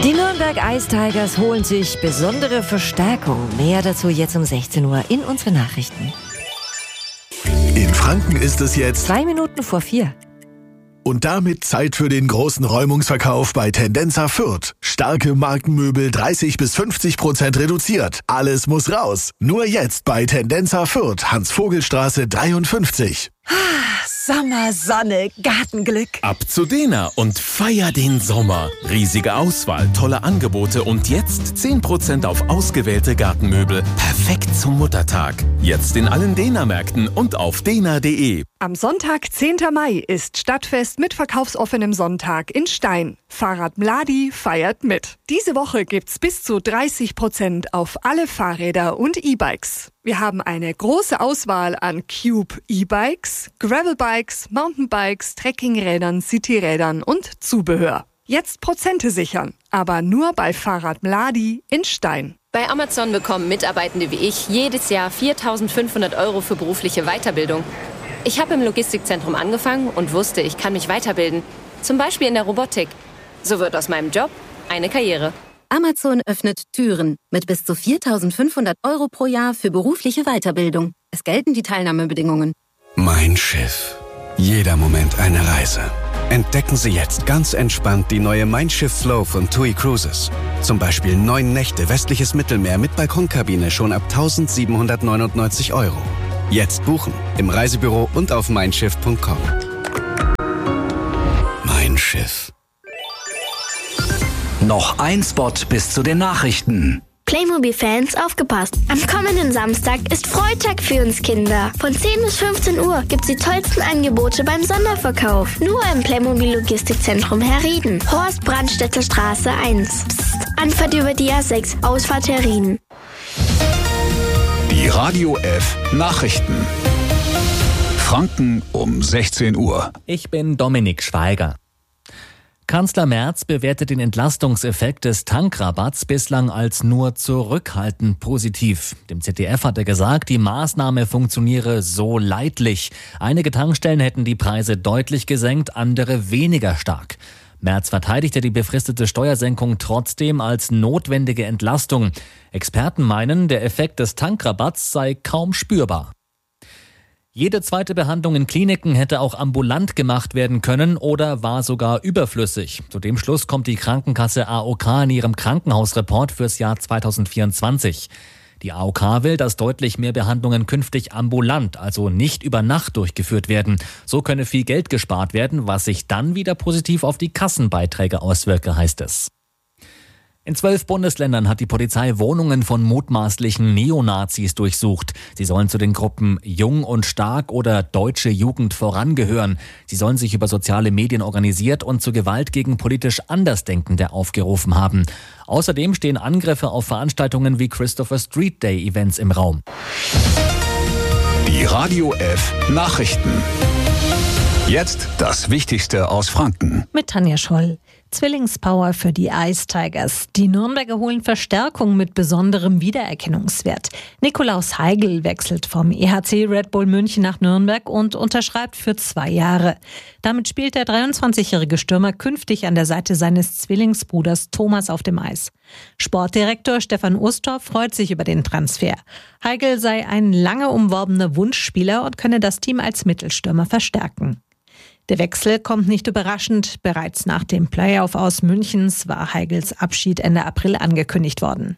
Die Nürnberg Ice Tigers holen sich besondere Verstärkung. Mehr dazu jetzt um 16 Uhr in unseren Nachrichten. In Franken ist es jetzt 2 Minuten vor 4. Und damit Zeit für den großen Räumungsverkauf bei Tendenza Fürth. Starke Markenmöbel 30-50% reduziert. Alles muss raus. Nur jetzt bei Tendenza Fürth, Hans-Vogel-Straße 53. Sommer, Sonne, Gartenglück. Ab zu Dena und feier den Sommer. Riesige Auswahl, tolle Angebote und jetzt 10% auf ausgewählte Gartenmöbel. Perfekt zum Muttertag. Jetzt in allen Dena-Märkten und auf dena.de. Am Sonntag, 10. Mai, ist Stadtfest mit verkaufsoffenem Sonntag in Stein. Fahrrad Mladi feiert mit. Diese Woche gibt's bis zu 30% auf alle Fahrräder und E-Bikes. Wir haben eine große Auswahl an Cube E-Bikes, Gravelbikes, Mountainbikes, Trekkingrädern, Cityrädern und Zubehör. Jetzt Prozente sichern, aber nur bei Fahrrad Mladi in Stein. Bei Amazon bekommen Mitarbeitende wie ich jedes Jahr 4.500 € für berufliche Weiterbildung. Ich habe im Logistikzentrum angefangen und wusste, ich kann mich weiterbilden. Zum Beispiel in der Robotik. So wird aus meinem Job eine Karriere. Amazon öffnet Türen mit bis zu 4.500 € pro Jahr für berufliche Weiterbildung. Es gelten die Teilnahmebedingungen. Mein Schiff. Jeder Moment eine Reise. Entdecken Sie jetzt ganz entspannt die neue Mein Schiff Flow von TUI Cruises. Zum Beispiel 9 Nächte westliches Mittelmeer mit Balkonkabine schon ab 1.799 €. Jetzt buchen im Reisebüro und auf meinschiff.com. Mein Schiff. Noch ein Spot bis zu den Nachrichten. Playmobil-Fans, aufgepasst! Am kommenden Samstag ist Freitag für uns Kinder. Von 10 bis 15 Uhr gibt's die tollsten Angebote beim Sonderverkauf. Nur im Playmobil-Logistikzentrum Herrieden. Horst Brandstätter Straße 1. Psst. Anfahrt über die A6, Ausfahrt Herrieden. Die Radio F Nachrichten. Franken um 16 Uhr. Ich bin Dominik Schweiger. Kanzler Merz bewertet den Entlastungseffekt des Tankrabatts bislang als nur zurückhaltend positiv. Dem ZDF hat er gesagt, die Maßnahme funktioniere so leidlich. Einige Tankstellen hätten die Preise deutlich gesenkt, andere weniger stark. Merz verteidigte die befristete Steuersenkung trotzdem als notwendige Entlastung. Experten meinen, der Effekt des Tankrabatts sei kaum spürbar. Jede zweite Behandlung in Kliniken hätte auch ambulant gemacht werden können oder war sogar überflüssig. Zu dem Schluss kommt die Krankenkasse AOK in ihrem Krankenhausreport fürs Jahr 2024. Die AOK will, dass deutlich mehr Behandlungen künftig ambulant, also nicht über Nacht durchgeführt werden. So könne viel Geld gespart werden, was sich dann wieder positiv auf die Kassenbeiträge auswirke, heißt es. In 12 Bundesländern hat die Polizei Wohnungen von mutmaßlichen Neonazis durchsucht. Sie sollen zu den Gruppen Jung und Stark oder Deutsche Jugend vorangehören. Sie sollen sich über soziale Medien organisiert und zu Gewalt gegen politisch Andersdenkende aufgerufen haben. Außerdem stehen Angriffe auf Veranstaltungen wie Christopher Street Day Events im Raum. Die Radio F Nachrichten. Jetzt das Wichtigste aus Franken. Mit Tanja Scholl. Zwillingspower für die Ice Tigers. Die Nürnberger holen Verstärkung mit besonderem Wiedererkennungswert. Nikolaus Heigl wechselt vom EHC Red Bull München nach Nürnberg und unterschreibt für 2 Jahre. Damit spielt der 23-jährige Stürmer künftig an der Seite seines Zwillingsbruders Thomas auf dem Eis. Sportdirektor Stefan Ustorf freut sich über den Transfer. Heigl sei ein lange umworbener Wunschspieler und könne das Team als Mittelstürmer verstärken. Der Wechsel kommt nicht überraschend. Bereits nach dem Playoff aus Münchens war Heigls Abschied Ende April angekündigt worden.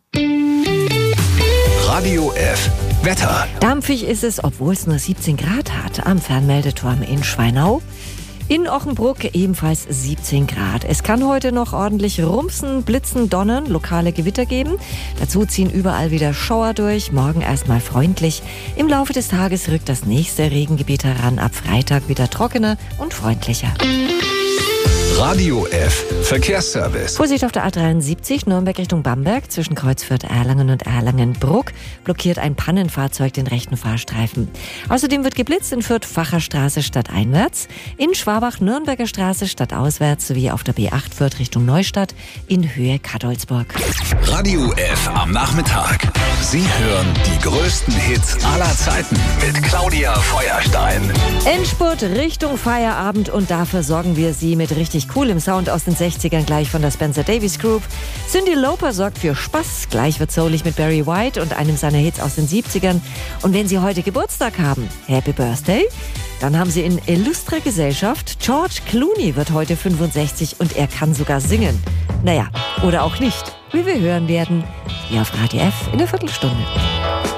Radio F Wetter. Dampfig ist es, obwohl es nur 17 Grad hat, am Fernmeldeturm in Schweinau. In Ochenbruck ebenfalls 17 Grad. Es kann heute noch ordentlich rumsen, blitzen, donnern, lokale Gewitter geben. Dazu ziehen überall wieder Schauer durch. Morgen erstmal freundlich. Im Laufe des Tages rückt das nächste Regengebiet heran. Ab Freitag wieder trockener und freundlicher. Radio F Verkehrsservice. Vorsicht auf der A73 Nürnberg Richtung Bamberg zwischen Kreuzfürth Erlangen und Erlangen-Bruck blockiert ein Pannenfahrzeug den rechten Fahrstreifen. Außerdem wird geblitzt in Fürth-Facher Straße stadteinwärts, in Schwabach Nürnberger Straße stadtauswärts sowie auf der B8 Fürth Richtung Neustadt in Höhe Kattolzburg. Radio F am Nachmittag. Sie hören die größten Hits aller Zeiten mit Claudia Feuerstein. Endspurt Richtung Feierabend und dafür sorgen wir Sie mit richtig richtig cool im Sound aus den 60ern, gleich von der Spencer Davis Group. Cyndi Lauper sorgt für Spaß, gleich wird soulig mit Barry White und einem seiner Hits aus den 70ern. Und wenn Sie heute Geburtstag haben, Happy Birthday, dann haben Sie in illustrer Gesellschaft. George Clooney wird heute 65 und er kann sogar singen. Naja, oder auch nicht, wie wir hören werden, hier auf Radio F in der Viertelstunde.